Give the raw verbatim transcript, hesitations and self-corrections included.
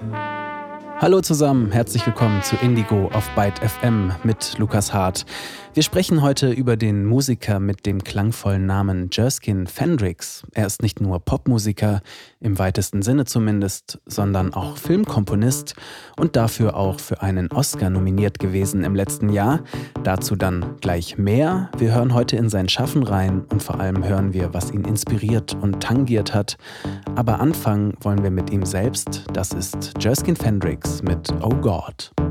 Hallo zusammen, herzlich willkommen zu Indigo auf Byte F M mit Lukas Hart. Wir sprechen heute über den Musiker mit dem klangvollen Namen Jerskin Fendrix. Er ist nicht nur Popmusiker, im weitesten Sinne zumindest, sondern auch Filmkomponist und dafür auch für einen Oscar nominiert gewesen im letzten Jahr. Dazu dann gleich mehr. Wir hören heute in sein Schaffen rein und vor allem hören wir, was ihn inspiriert und tangiert hat. Aber anfangen wollen wir mit ihm selbst. Das ist Jerskin Fendrix mit Oh God.